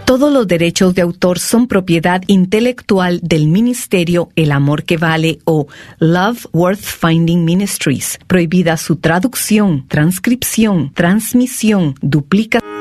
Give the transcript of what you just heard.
Todos los derechos de autor son propiedad intelectual del Ministerio El Amor que Vale o Love Worth Finding Ministries. Prohibida su traducción, transcripción, transmisión, duplicación